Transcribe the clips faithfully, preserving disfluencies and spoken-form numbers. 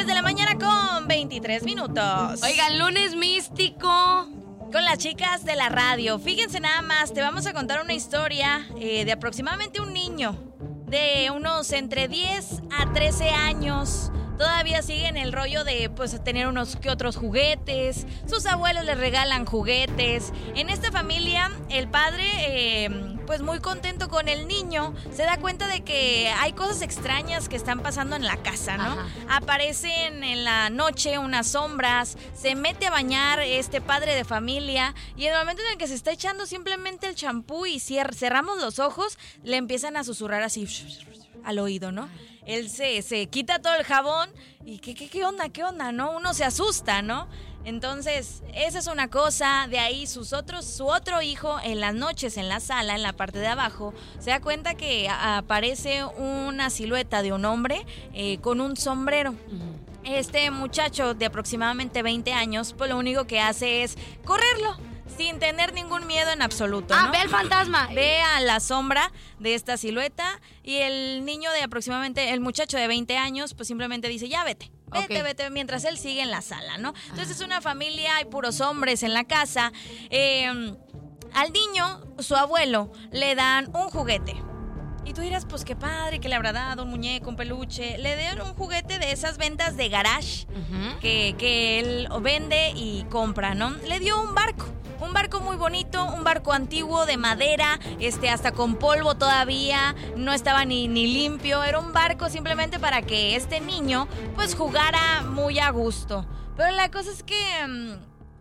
diez de la mañana con veintitrés minutos. Oigan, lunes místico. Con las chicas de la radio. Fíjense nada más, te vamos a contar una historia eh, de aproximadamente un niño de unos entre diez a trece años. Todavía sigue en el rollo de pues tener unos que otros juguetes. Sus abuelos les regalan juguetes. En esta familia, el padre, eh, pues muy contento con el niño, se da cuenta de que hay cosas extrañas que están pasando en la casa, ¿no? Ajá. Aparecen en la noche unas sombras, se mete a bañar este padre de familia y en el momento en el que se está echando simplemente el champú y cier- cerramos los ojos, le empiezan a susurrar así al oído, ¿no? Él se, se quita todo el jabón y ¿qué, qué, qué onda? ¿Qué onda? ¿No? Uno se asusta, ¿no? Entonces, esa es una cosa. De ahí sus otros, su otro hijo en las noches en la sala, en la parte de abajo, se da cuenta que a- aparece una silueta de un hombre eh, con un sombrero. Uh-huh. Este muchacho de aproximadamente veinte años, pues lo único que hace es correrlo, sin tener ningún miedo en absoluto, Ah, ¿no? ve al fantasma. Ve a la sombra de esta silueta y el niño de aproximadamente, el muchacho de veinte años, pues simplemente dice, ya vete, vete, Ok. vete, mientras él sigue en la sala, ¿no? Entonces es una familia, hay puros hombres en la casa. Eh, al niño, su abuelo, le dan un juguete. Y tú dirás, pues qué padre, que le habrá dado un muñeco, un peluche. Le dieron un juguete de esas ventas de garage Uh-huh. que, que él vende y compra, ¿no? Le dio un barco. Un barco muy bonito, un barco antiguo de madera, este, hasta con polvo todavía, no estaba ni, ni limpio. Era un barco simplemente para que este niño, pues, jugara muy a gusto. Pero la cosa es que um,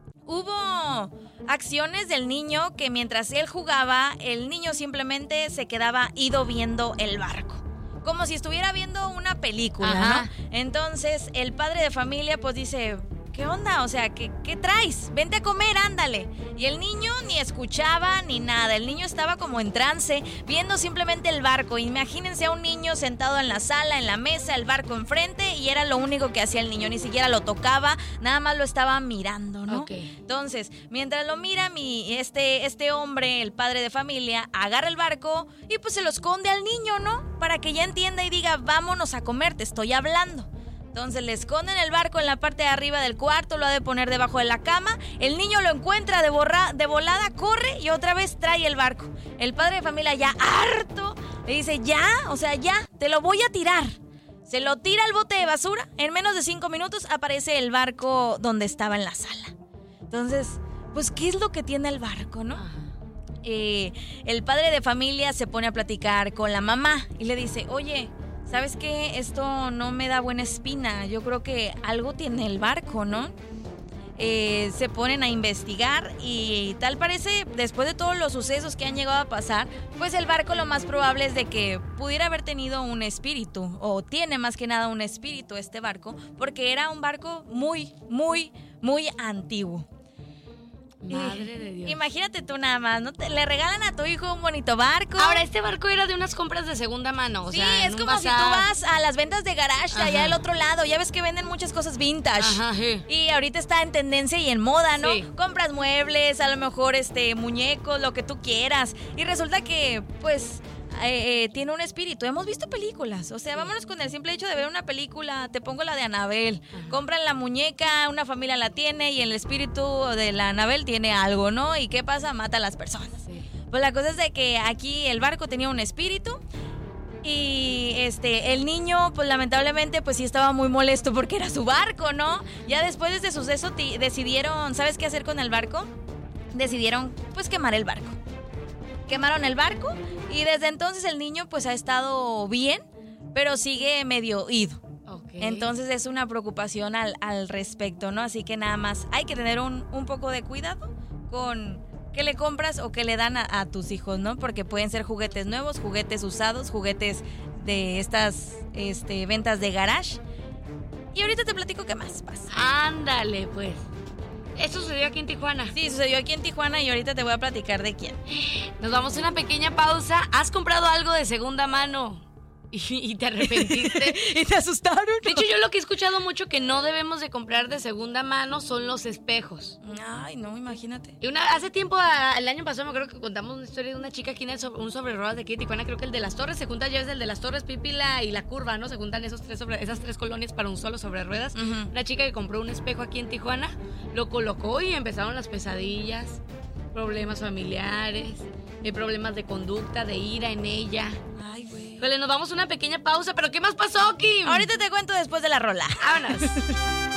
hubo acciones del niño que mientras él jugaba, el niño simplemente se quedaba ido viendo el barco. Como si estuviera viendo una película, Ajá. ¿no? Entonces, el padre de familia, pues, dice... ¿Qué onda? O sea, ¿qué, ¿qué traes? Vente a comer, ándale. Y el niño ni escuchaba ni nada. El niño estaba como en trance, viendo simplemente el barco. Imagínense a un niño sentado en la sala, en la mesa, el barco enfrente, y era lo único que hacía el niño. Ni siquiera lo tocaba, nada más lo estaba mirando, ¿no? Ok. Entonces, mientras lo mira, mi, este, este hombre, el padre de familia, agarra el barco y pues se lo esconde al niño, ¿no? Para que ya entienda y diga, vámonos a comer, te estoy hablando. Entonces le esconden el barco en la parte de arriba del cuarto, lo ha de poner debajo de la cama. El niño lo encuentra de, borra, de volada, corre y otra vez trae el barco. El padre de familia ya harto le dice, ya, o sea, ya, te lo voy a tirar. Se lo tira al bote de basura. En menos de cinco minutos aparece el barco donde estaba en la sala. Entonces, pues, ¿qué es lo que tiene el barco, no? Eh, el padre de familia se pone a platicar con la mamá y le dice, oye, ¿sabes qué? Esto no me da buena espina. Yo creo que algo tiene el barco, ¿no? Eh, se ponen a investigar y tal parece, después de todos los sucesos que han llegado a pasar, pues el barco lo más probable es de que pudiera haber tenido un espíritu, o tiene más que nada un espíritu este barco, porque era un barco muy, muy, muy antiguo. Madre de Dios. Imagínate tú nada más, ¿no? Te, le regalan a tu hijo un bonito barco. Ahora, este barco era de unas compras de segunda mano, o sí, sea, es en un como si tú bazar. vas a las ventas de garage de allá Ajá. del otro lado. Ya ves que venden muchas cosas vintage. Ajá, sí. Y ahorita está en tendencia y en moda, ¿no? Sí. Compras muebles, a lo mejor este muñecos, lo que tú quieras. Y resulta que, pues, eh, eh, tiene un espíritu. Hemos visto películas. O sea, vámonos con el simple hecho de ver una película. Te pongo la de Anabel. Ajá. Compran la muñeca, una familia la tiene y el espíritu de la Anabel tiene algo, ¿no? ¿Y qué pasa? Mata a las personas. Sí. Pues la cosa es de que aquí el barco tenía un espíritu y este el niño, pues lamentablemente, pues sí estaba muy molesto porque era su barco, ¿no? Ya después de ese suceso ti- decidieron, ¿sabes qué hacer con el barco? Decidieron, pues, quemar el barco. Quemaron el barco y desde entonces el niño, pues, ha estado bien, pero sigue medio ido. Okay. Entonces es una preocupación al, al respecto, ¿no? Así que nada más hay que tener un, un poco de cuidado con qué le compras o qué le dan a, a tus hijos, ¿no? Porque pueden ser juguetes nuevos, juguetes usados, juguetes de estas este, ventas de garage. Y ahorita te platico qué más pasa. Ándale, pues. Esto sucedió aquí en Tijuana. Sí, sucedió aquí en Tijuana y ahorita te voy a platicar de quién. Nos vamos a una pequeña pausa. ¿Has comprado algo de segunda mano y, y te arrepentiste. ¿Y te asustaron? De hecho, yo lo que he escuchado mucho que no debemos de comprar de segunda mano son los espejos. Ay, no, imagínate. Y una, hace tiempo, a, el año pasado, me acuerdo que contamos una historia de una chica aquí en el sobre, un sobre ruedas de aquí de Tijuana. Creo que el de las Torres se junta, ya es el de las Torres, Pípila y la Curva, ¿no? Se juntan esos tres sobre, esas tres colonias para un solo sobre ruedas. Uh-huh. Una chica que compró un espejo aquí en Tijuana, lo colocó y empezaron las pesadillas, problemas familiares, eh, problemas de conducta, de ira en ella. Ay, güey. Híjole, nos vamos a una pequeña pausa, pero ¿qué más pasó, Kim? Ahorita te cuento después de la rola. Vámonos.